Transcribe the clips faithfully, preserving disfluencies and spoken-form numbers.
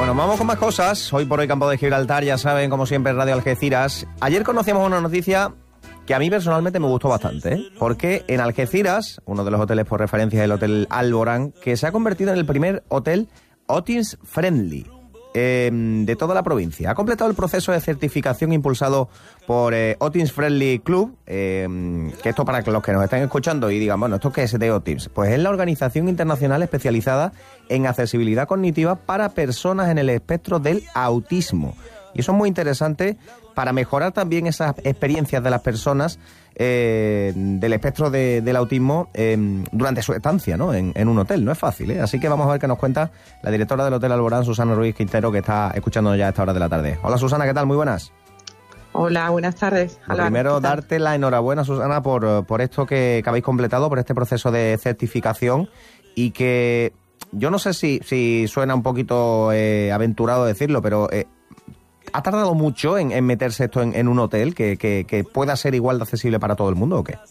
nos vamos con más cosas. Hoy por hoy Campo de Gibraltar, ya saben, como siempre, Radio Algeciras. Ayer conocíamos una noticia que a mí personalmente me gustó bastante, ¿eh? Porque en Algeciras, uno de los hoteles por referencia es el Hotel Alborán, que se ha convertido en el primer hotel Otins Friendly eh, de toda la provincia. Ha completado el proceso de certificación impulsado por eh, Otins Friendly Club, eh, que esto para los que nos estén escuchando y digan, bueno, ¿esto qué es de Otins? Pues es la organización internacional especializada en accesibilidad cognitiva para personas en el espectro del autismo. Y eso es muy interesante para mejorar también esas experiencias de las personas eh, del espectro de, del autismo eh, durante su estancia, ¿no? En, en un hotel. No es fácil, ¿eh? Así que vamos a ver qué nos cuenta la directora del Hotel Alborán, Susana Ruiz Quintero, que está escuchándonos ya a esta hora de la tarde. Hola, Susana, ¿qué tal? Muy buenas. Hola, buenas tardes. Lo primero, darte la enhorabuena, Susana, por, por esto que, que habéis completado, por este proceso de certificación y que yo no sé si, si suena un poquito eh, aventurado decirlo, pero eh, ¿ha tardado mucho en, en meterse esto en, en un hotel que, que, que pueda ser igual de accesible para todo el mundo o qué?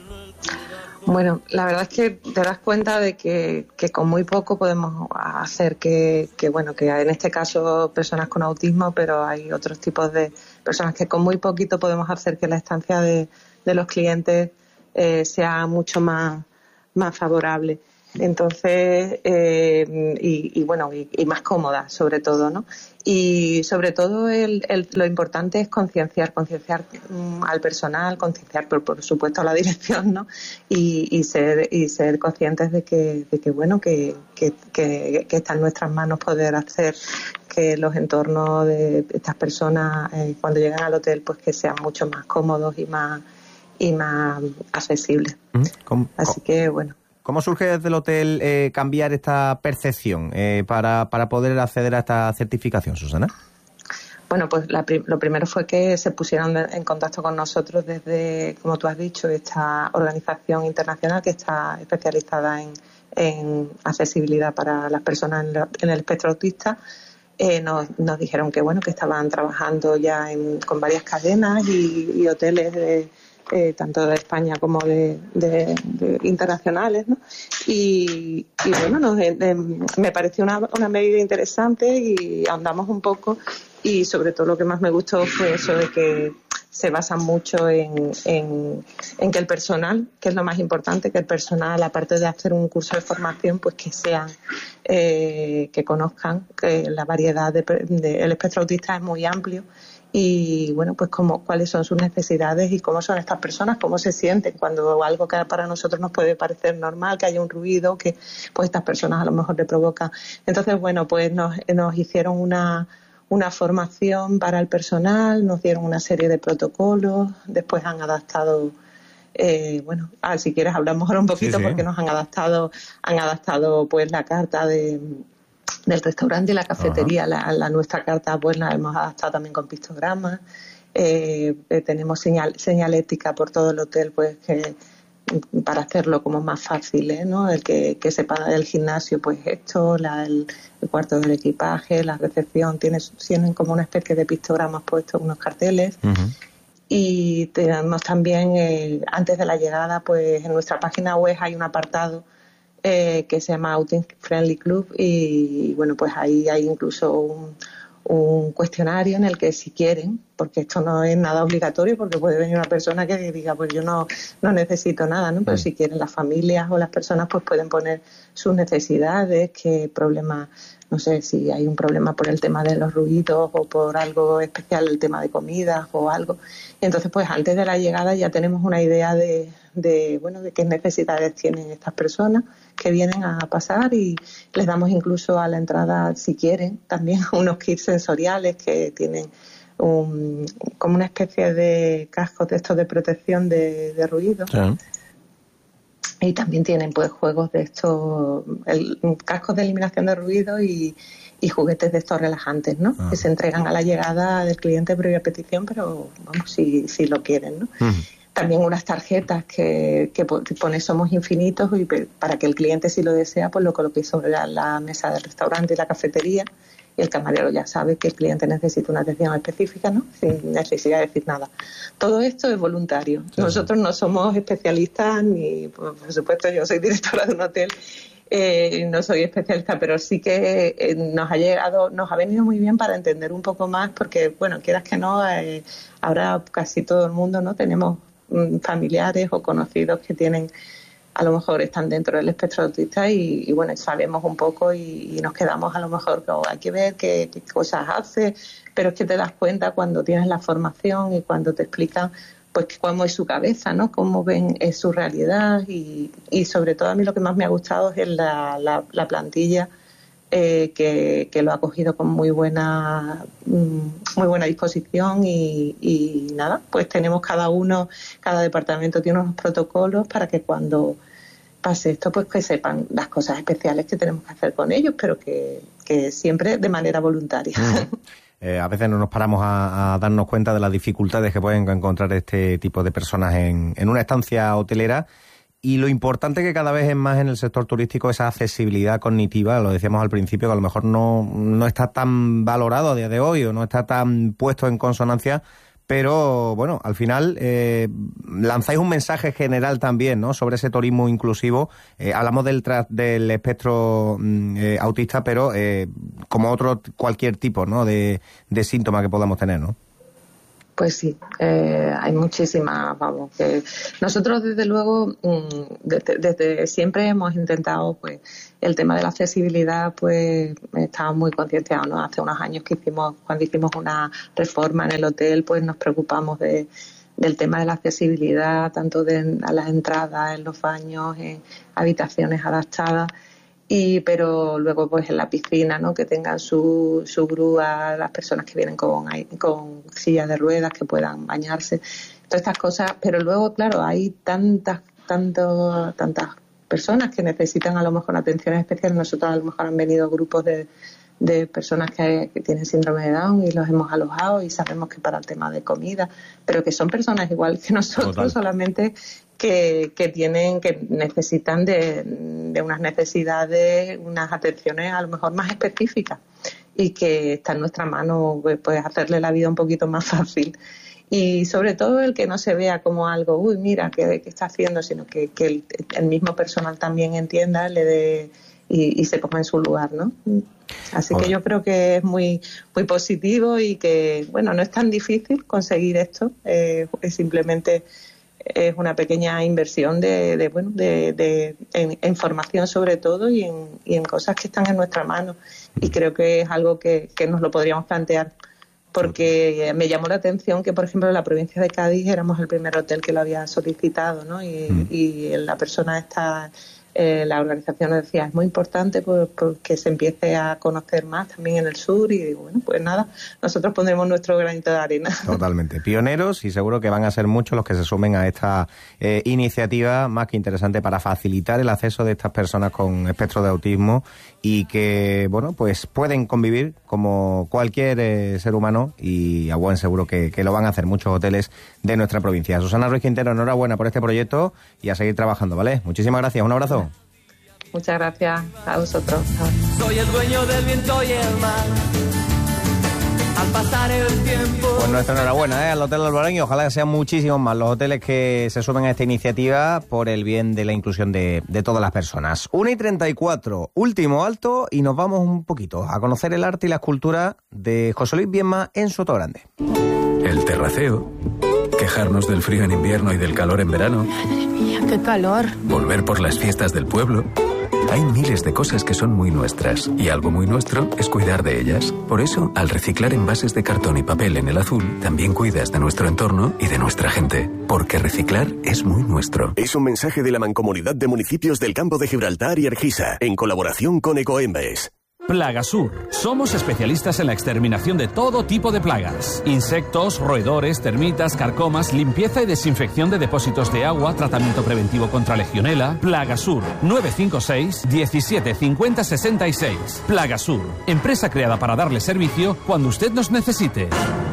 Bueno, la verdad es que te das cuenta de que, que con muy poco podemos hacer que, que, bueno, que en este caso personas con autismo, pero hay otros tipos de personas que con muy poquito podemos hacer que la estancia de, de los clientes eh, sea mucho más, más favorable. Entonces, eh, y, y bueno, y, y más cómoda, sobre todo, ¿no? Y sobre todo el, el, lo importante es concienciar, concienciar um, al personal, concienciar por, por supuesto a la dirección, ¿no? Y, y ser y ser conscientes de que, de que bueno, que, que, que, que está en nuestras manos poder hacer que los entornos de estas personas eh, cuando llegan al hotel, pues que sean mucho más cómodos y más y más accesibles. ¿Cómo, Así cómo? que bueno. ¿Cómo surge desde el hotel eh, cambiar esta percepción eh, para, para poder acceder a esta certificación, Susana? Bueno, pues la, lo primero fue que se pusieron en contacto con nosotros desde, como tú has dicho, esta organización internacional que está especializada en, en accesibilidad para las personas en, lo, en el espectro autista. Eh, nos, nos dijeron que bueno que estaban trabajando ya en, con varias cadenas y, y hoteles de Eh, tanto de España como de, de, de internacionales, ¿no? Y, y bueno, nos, de, de, me pareció una, una medida interesante y andamos un poco y sobre todo lo que más me gustó fue eso de que se basa mucho en, en, en que el personal, que es lo más importante, que el personal, aparte de hacer un curso de formación, pues que sean, eh, que conozcan que la variedad de, de el espectro autista es muy amplio. Y bueno, pues cómo, cuáles son sus necesidades y cómo son estas personas, cómo se sienten cuando algo que para nosotros nos puede parecer normal, que haya un ruido, que pues estas personas a lo mejor le provocan. Entonces, bueno, pues nos, nos hicieron una, una formación para el personal, nos dieron una serie de protocolos, después han adaptado, eh, bueno, ah, si quieres hablamos ahora un poquito, sí, sí. Porque nos han adaptado, han adaptado pues la carta de del restaurante y la cafetería, la, la nuestra carta pues la hemos adaptado también con pictogramas, eh, eh, tenemos señal, señalética por todo el hotel pues que para hacerlo como más fácil, ¿eh? ¿No? El que, que sepa del gimnasio pues esto, la, el, el cuarto del equipaje, la recepción, tiene, tienen como una especie de pictogramas puestos, unos carteles. Uh-huh. Y tenemos también eh, antes de la llegada pues en nuestra página web hay un apartado Eh, que se llama Autism Friendly Club y bueno pues ahí hay incluso un, un cuestionario en el que si quieren, porque esto no es nada obligatorio porque puede venir una persona que diga pues yo no, no necesito nada, ¿no? Pero sí. Si quieren las familias o las personas pues pueden poner sus necesidades, qué problemas, no sé si hay un problema por el tema de los ruidos o por algo especial, el tema de comidas o algo. Y entonces pues antes de la llegada ya tenemos una idea de, de bueno de qué necesidades tienen estas personas que vienen a pasar y les damos incluso a la entrada, si quieren, también unos kits sensoriales que tienen un, como una especie de cascos de estos de protección de, de ruido. Sí. Y también tienen pues juegos de estos, el, cascos de eliminación de ruido y, y juguetes de estos relajantes, ¿no? Ah. Que se entregan a la llegada del cliente previa petición, pero vamos, si, si lo quieren, ¿no? Uh-huh. También unas tarjetas que, que pone Somos Infinitos y para que el cliente, si lo desea, pues lo coloque sobre la, la mesa del restaurante y la cafetería y el camarero ya sabe que el cliente necesita una atención específica, ¿no? Sin necesidad de decir nada. Todo esto es voluntario. Sí. Nosotros no somos especialistas ni, por supuesto, yo soy directora de un hotel Eh, no soy especialista, pero sí que eh, nos ha llegado, nos ha venido muy bien para entender un poco más, porque, bueno, quieras que no, eh, ahora casi todo el mundo no tenemos mm, familiares o conocidos que tienen, a lo mejor están dentro del espectro autista y, y bueno, sabemos un poco y, y nos quedamos a lo mejor, oh, hay que ver qué, qué cosas hace, pero es que te das cuenta cuando tienes la formación y cuando te explican pues cómo es su cabeza, ¿no? Cómo ven es su realidad y, y sobre todo a mí lo que más me ha gustado es la, la, la plantilla eh, que, que lo ha cogido con muy buena muy buena disposición y, y nada, pues tenemos cada uno, cada departamento tiene unos protocolos para que cuando pase esto, pues que sepan las cosas especiales que tenemos que hacer con ellos, pero que, que siempre de manera voluntaria. Mm. Eh, a veces no nos paramos a, a darnos cuenta de las dificultades que pueden encontrar este tipo de personas en, en una estancia hotelera y lo importante que cada vez es más en el sector turístico esa accesibilidad cognitiva, lo decíamos al principio, que a lo mejor no, no está tan valorado a día de hoy o no está tan puesto en consonancia, pero bueno, al final eh, lanzáis un mensaje general también, ¿no?, sobre ese turismo inclusivo. Eh, hablamos del, tra- del espectro eh, autista, pero eh, como otro cualquier tipo, ¿no?, de, de síntoma que podamos tener, ¿no? Pues sí, eh, hay muchísimas, vamos, que nosotros desde luego, desde, desde siempre hemos intentado, pues, el tema de la accesibilidad, pues, estamos muy concienciados, ¿no? Hace unos años que hicimos, cuando hicimos una reforma en el hotel, pues nos preocupamos de, del tema de la accesibilidad, tanto de a las entradas, en los baños, en habitaciones adaptadas. Y pero luego pues en la piscina, ¿no?, que tengan su, su grúa, las personas que vienen con, con sillas de ruedas que puedan bañarse, todas estas cosas. Pero luego, claro, hay tantas tanto, tantas personas que necesitan a lo mejor atención especial. Nosotros a lo mejor han venido grupos de, de personas que, que tienen síndrome de Down y los hemos alojado y sabemos que para el tema de comida, pero que son personas igual que nosotros. Total. Solamente que, que tienen, que necesitan de, de unas necesidades, unas atenciones a lo mejor más específicas y que está en nuestra mano, pues, pues hacerle la vida un poquito más fácil. Y sobre todo el que no se vea como algo, uy, mira, ¿qué, qué está haciendo? Sino que, que el, el mismo personal también entienda, le dé y, y se ponga en su lugar, ¿no? Así que yo creo que es muy muy positivo y que, bueno, no es tan difícil conseguir esto, eh, es simplemente es una pequeña inversión de, de bueno de, de en, en formación sobre todo y en, y en cosas que están en nuestra mano, y creo que es algo que, que nos lo podríamos plantear, porque me llamó la atención que, por ejemplo, en la provincia de Cádiz éramos el primer hotel que lo había solicitado, ¿no? Y, mm. y la persona esta, eh, la organización nos decía, es muy importante por, porque se empiece a conocer más también en el sur, y digo, bueno, pues nada, nosotros pondremos nuestro granito de arena. Totalmente, pioneros, y seguro que van a ser muchos los que se sumen a esta eh, iniciativa más que interesante para facilitar el acceso de estas personas con espectro de autismo y que, bueno, pues pueden convivir como cualquier eh, ser humano, y a buen seguro que, que lo van a hacer muchos hoteles de nuestra provincia. Susana Ruiz Quintero, enhorabuena por este proyecto y a seguir trabajando, ¿vale? Muchísimas gracias, un abrazo. Muchas gracias a vosotros. Soy el dueño del viento y el mar. Al pasar el tiempo. Pues nuestra enhorabuena, ¿eh?, al Hotel Albarán, y ojalá que sean muchísimos más los hoteles que se sumen a esta iniciativa por el bien de la inclusión de, de todas las personas. una y treinta y cuatro, último alto, y nos vamos un poquito a conocer el arte y la escultura de José Luis Bienma en Sotogrande. El terraceo. Quejarnos del frío en invierno y del calor en verano. Madre mía, qué calor. Volver por las fiestas del pueblo. Hay miles de cosas que son muy nuestras, y algo muy nuestro es cuidar de ellas. Por eso, al reciclar envases de cartón y papel en el azul, también cuidas de nuestro entorno y de nuestra gente. Porque reciclar es muy nuestro. Es un mensaje de la Mancomunidad de Municipios del Campo de Gibraltar y Argisa, en colaboración con Ecoembes. Plagasur. Somos especialistas en la exterminación de todo tipo de plagas. Insectos, roedores, termitas, carcomas, limpieza y desinfección de depósitos de agua, tratamiento preventivo contra legionela. Plagasur. nueve cinco seis, diecisiete cincuenta sesenta y seis. Plagasur. Empresa creada para darle servicio cuando usted nos necesite.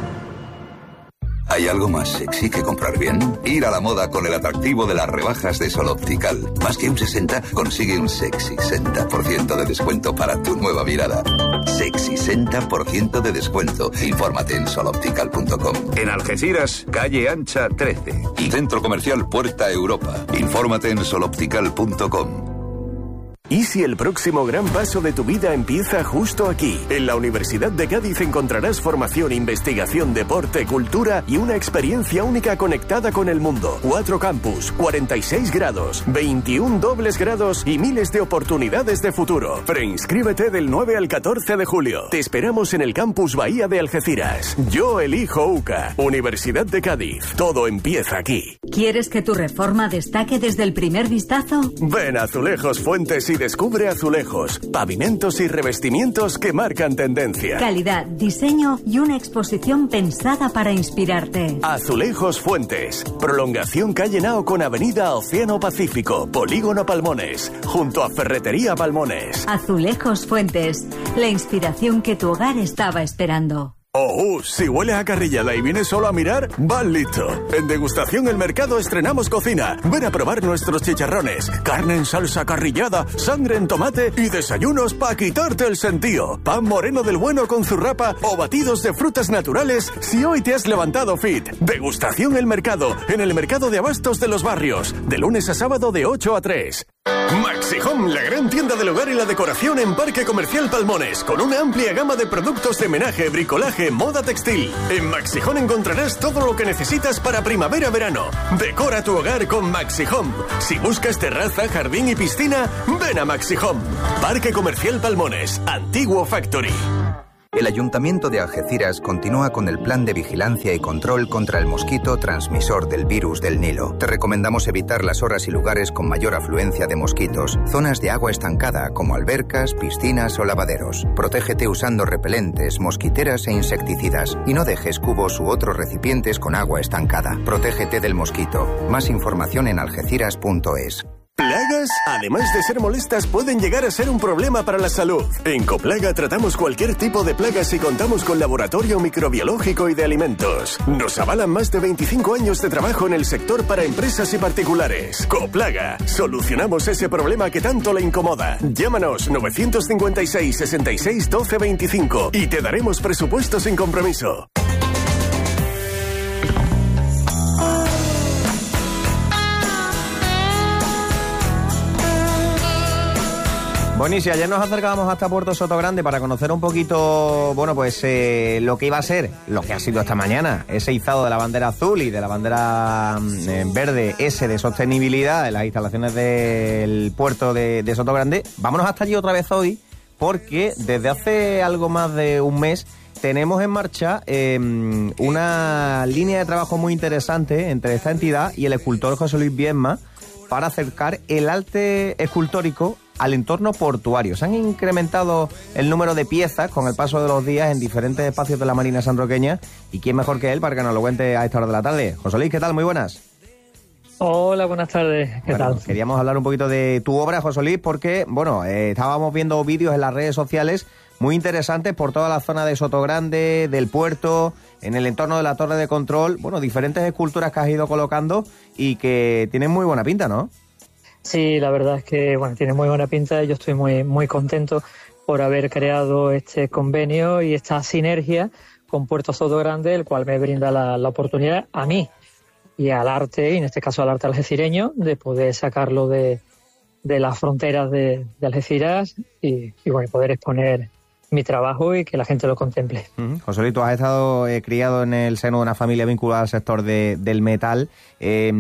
¿Hay algo más sexy que comprar bien? Ir a la moda con el atractivo de las rebajas de Sol Optical. Más que un sesenta, consigue un sexy sesenta por ciento de descuento para tu nueva mirada. Sexy sesenta por ciento de descuento. Infórmate en sol optical punto com. En Algeciras, calle Ancha trece. Y Centro Comercial Puerta Europa. Infórmate en sol optical punto com. ¿Y si el próximo gran paso de tu vida empieza justo aquí? En la Universidad de Cádiz encontrarás formación, investigación, deporte, cultura y una experiencia única conectada con el mundo. Cuatro campus, cuarenta y seis grados, veintiún dobles grados y miles de oportunidades de futuro. Preinscríbete del nueve al catorce de julio. Te esperamos en el campus Bahía de Algeciras. Yo elijo UCA. Universidad de Cádiz. Todo empieza aquí. ¿Quieres que tu reforma destaque desde el primer vistazo? Ven a Azulejos Fuentes y descubre azulejos, pavimentos y revestimientos que marcan tendencia. Calidad, diseño y una exposición pensada para inspirarte. Azulejos Fuentes. Prolongación calle Nao con avenida Océano Pacífico, Polígono Palmones, junto a Ferretería Palmones. Azulejos Fuentes. La inspiración que tu hogar estaba esperando. Oh, uh, si hueles a carrillada y vienes solo a mirar, vas listo. En Degustación El Mercado estrenamos cocina. Ven a probar nuestros chicharrones, carne en salsa carrillada, sangre en tomate y desayunos para quitarte el sentido. Pan moreno del bueno con zurrapa o batidos de frutas naturales si hoy te has levantado fit. Degustación El Mercado, en el Mercado de Abastos de los Barrios, de lunes a sábado de ocho a tres. Maxi Home, la gran tienda del hogar y la decoración en Parque Comercial Palmones, con una amplia gama de productos de menaje, bricolaje, moda textil. En Maxi Home encontrarás todo lo que necesitas para primavera-verano. Decora tu hogar con Maxi Home. Si buscas terraza, jardín y piscina, ven a Maxi Home. Parque Comercial Palmones, Antiguo Factory. El Ayuntamiento de Algeciras continúa con el plan de vigilancia y control contra el mosquito transmisor del virus del Nilo. Te recomendamos evitar las horas y lugares con mayor afluencia de mosquitos, zonas de agua estancada como albercas, piscinas o lavaderos. Protégete usando repelentes, mosquiteras e insecticidas y no dejes cubos u otros recipientes con agua estancada. Protégete del mosquito. Más información en algeciras punto es. ¿Plagas? Además de ser molestas, pueden llegar a ser un problema para la salud. En Coplaga tratamos cualquier tipo de plagas y contamos con laboratorio microbiológico y de alimentos. Nos avalan más de veinticinco años de trabajo en el sector para empresas y particulares. Coplaga. Solucionamos ese problema que tanto le incomoda. Llámanos nueve cinco seis, sesenta y seis, doce veinticinco y te daremos presupuesto sin compromiso. Bueno, y si ayer nos acercábamos hasta Puerto Sotogrande para conocer un poquito, bueno, pues eh, lo que iba a ser, lo que ha sido esta mañana, ese izado de la bandera azul y de la bandera eh, verde, ese de sostenibilidad en las instalaciones del puerto de, de Sotogrande, vámonos hasta allí otra vez hoy, porque desde hace algo más de un mes tenemos en marcha eh, una línea de trabajo muy interesante entre esta entidad y el escultor José Luis Viedma para acercar el arte escultórico al entorno portuario. Se han incrementado el número de piezas con el paso de los días en diferentes espacios de la Marina sanroqueña, y quién mejor que él para que nos lo cuente a esta hora de la tarde. José Luis, ¿qué tal? Muy buenas. Hola, buenas tardes. ¿Qué bueno, tal? Queríamos hablar un poquito de tu obra, José Luis, porque, bueno, eh, estábamos viendo vídeos en las redes sociales muy interesantes por toda la zona de Sotogrande, del puerto, en el entorno de la torre de control, bueno, diferentes esculturas que has ido colocando y que tienen muy buena pinta, ¿no? Sí, la verdad es que bueno, tiene muy buena pinta. Yo estoy muy muy contento por haber creado este convenio y esta sinergia con Puerto Sotogrande, el cual me brinda la, la oportunidad a mí y al arte, y en este caso al arte algecireño, de poder sacarlo de, de las fronteras de, de Algeciras y, y bueno, poder exponer mi trabajo y que la gente lo contemple. Uh-huh. José Luis, tú has estado eh, criado en el seno de una familia vinculada al sector de, del metal, eh,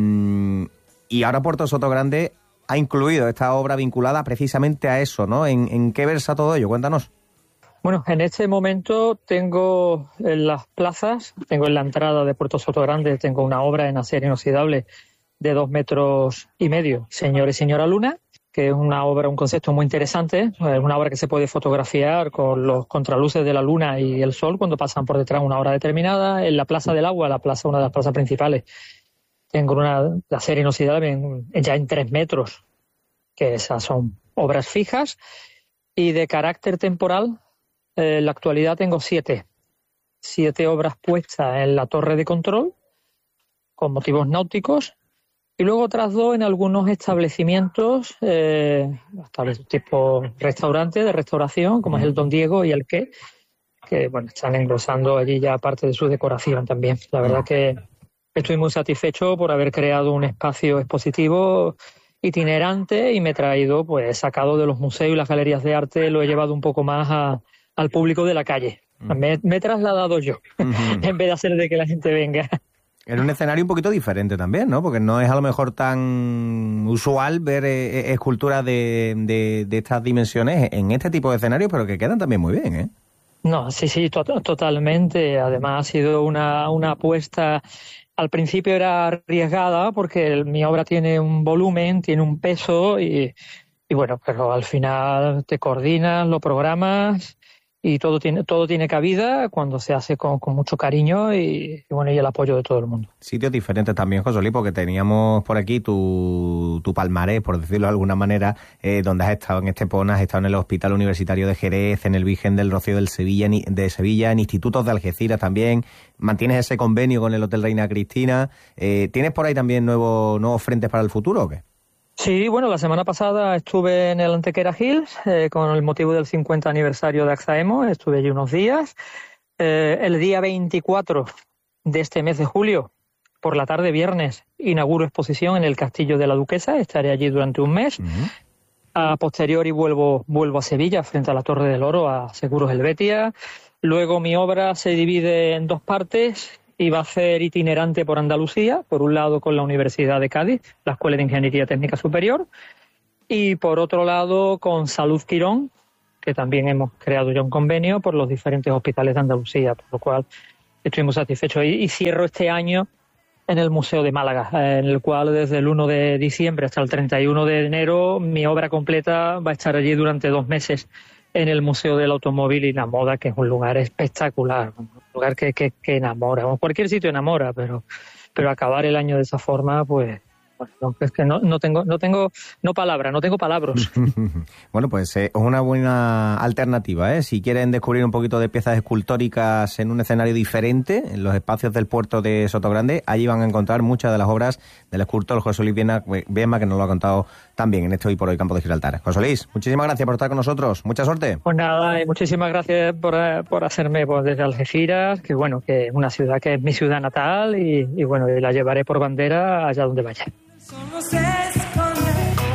y ahora Puerto Sotogrande ha incluido esta obra vinculada precisamente a eso, ¿no? ¿En, en qué versa todo ello? Cuéntanos. Bueno, en este momento tengo en las plazas, tengo en la entrada de Puerto Sotogrande, tengo una obra en acero inoxidable de dos metros y medio, Señor y Señora Luna, que es una obra, un concepto muy interesante, es una obra que se puede fotografiar con los contraluces de la luna y el sol cuando pasan por detrás una hora determinada. En la Plaza del Agua, la plaza, una de las plazas principales, tengo una de acero inoxidable en, ya en tres metros, que esas son obras fijas, y de carácter temporal, eh, en la actualidad tengo siete, siete obras puestas en la torre de control, con motivos náuticos, y luego otras dos en algunos establecimientos, eh, tipo restaurante, de restauración, como es el Don Diego y el Qué, que bueno, están engrosando allí ya parte de su decoración también. La verdad que estoy muy satisfecho por haber creado un espacio expositivo itinerante y me he traído, pues he sacado de los museos y las galerías de arte, lo he llevado un poco más a, al público de la calle. Uh-huh. Me, me he trasladado yo, uh-huh. en vez de hacer de que la gente venga. En un escenario un poquito diferente también, ¿no? Porque no es a lo mejor tan usual ver eh, esculturas de, de, de estas dimensiones en este tipo de escenarios, pero que quedan también muy bien, ¿eh? No, sí, sí, to- totalmente. Además ha sido una, una apuesta. Al principio era arriesgada porque el, mi obra tiene un volumen, tiene un peso y, y bueno, pero al final te coordinas, lo programas y todo tiene todo tiene cabida cuando se hace con, con mucho cariño y, y bueno y el apoyo de todo el mundo. Sitios diferentes también, José Luis, porque teníamos por aquí tu, tu palmarés, por decirlo de alguna manera, eh, donde has estado en Estepona, has estado en el Hospital Universitario de Jerez, en el Virgen del Rocío del Sevilla, de Sevilla, en institutos de Algeciras también. Mantienes ese convenio con el Hotel Reina Cristina. Eh, ¿Tienes por ahí también nuevos nuevos frentes para el futuro o qué? Sí, bueno, la semana pasada estuve en el Antequera Hills eh, con el motivo del cincuenta aniversario de AXAEMO, estuve allí unos días. Eh, el día veinticuatro de este mes de julio, por la tarde, viernes, inauguro exposición en el Castillo de la Duquesa, estaré allí durante un mes. Uh-huh. A posteriori vuelvo, vuelvo a Sevilla, frente a la Torre del Oro, a Seguros Helvetia. Luego mi obra se divide en dos partes. Iba a ser itinerante por Andalucía, por un lado con la Universidad de Cádiz, la Escuela de Ingeniería Técnica Superior, y por otro lado con Salud Quirón, que también hemos creado ya un convenio por los diferentes hospitales de Andalucía, por lo cual estoy muy satisfecho. Y, y cierro este año en el Museo de Málaga, en el cual desde el uno de diciembre hasta el treinta y uno de enero mi obra completa va a estar allí durante dos meses en el Museo del Automóvil y la Moda, que es un lugar espectacular, un lugar que, que, que enamora. Cualquier sitio enamora, pero pero acabar el año de esa forma, pues, bueno, es que no, no tengo no tengo no palabras, no tengo palabras. Bueno, pues es eh, una buena alternativa, ¿eh? Si quieren descubrir un poquito de piezas escultóricas en un escenario diferente, en los espacios del puerto de Sotogrande, allí van a encontrar muchas de las obras del escultor José Luis Viedma, que nos lo ha contado también en este Hoy por Hoy Campo de Gibraltar. José Luis, muchísimas gracias por estar con nosotros. Mucha suerte. Pues nada, y muchísimas gracias por, por hacerme pues, desde Algeciras, que bueno, que es una ciudad que es mi ciudad natal y, y bueno, y la llevaré por bandera allá donde vaya. Solo se esconde,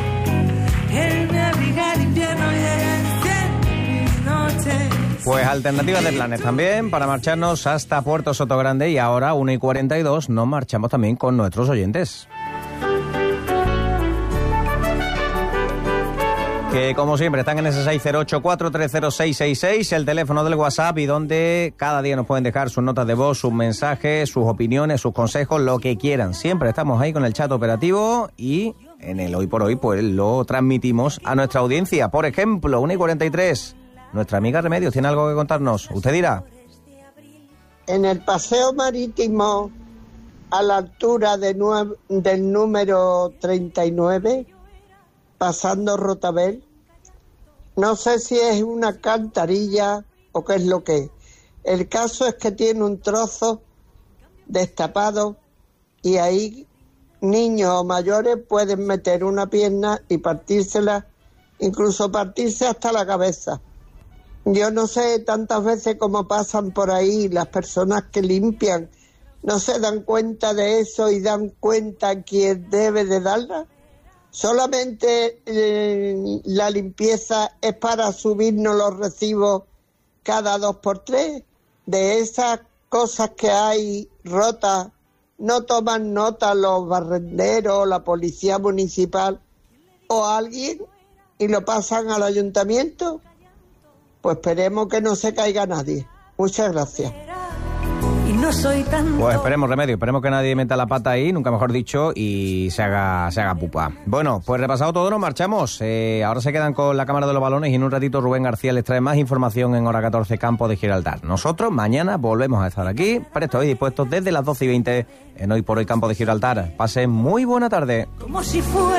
él me abriga el invierno y en mis noches. Pues alternativas de planes también para marcharnos hasta Puerto Sotogrande y ahora, una y cuarenta y dos, nos marchamos también con nuestros oyentes. Que como siempre están en ese seis cero ocho, cuatro tres cero, seis seis seis, el teléfono del WhatsApp, y donde cada día nos pueden dejar sus notas de voz, sus mensajes, sus opiniones, sus consejos, lo que quieran. Siempre estamos ahí con el chat operativo y en el Hoy por Hoy pues lo transmitimos a nuestra audiencia. Por ejemplo, una y cuarenta y tres, nuestra amiga Remedios tiene algo que contarnos. Usted dirá. En el paseo marítimo, a la altura de nueve, del número treinta y nueve, pasando Rotabel, no sé si es una alcantarilla o qué es lo que es. El caso es que tiene un trozo destapado y ahí niños o mayores pueden meter una pierna y partírsela, incluso partirse hasta la cabeza. Yo no sé tantas veces cómo pasan por ahí las personas que limpian, no se dan cuenta de eso y dan cuenta quién debe de darla. Solamente eh, la limpieza es para subirnos los recibos cada dos por tres. De esas cosas que hay rotas, no toman nota los barrenderos, la policía municipal o alguien y lo pasan al ayuntamiento. Pues esperemos que no se caiga nadie. Muchas gracias. Y no soy tan... Pues esperemos, Remedio, esperemos que nadie meta la pata ahí, nunca mejor dicho, y se haga se haga pupa. Bueno, pues repasado todo, nos marchamos. Eh, ahora se quedan con la cámara de los balones y en un ratito Rubén García les trae más información en Hora catorce, Campo de Gibraltar. Nosotros mañana volvemos a estar aquí, prestos y dispuestos desde las doce y veinte en Hoy por Hoy Campo de Gibraltar. Pasen muy buena tarde. Como si fuera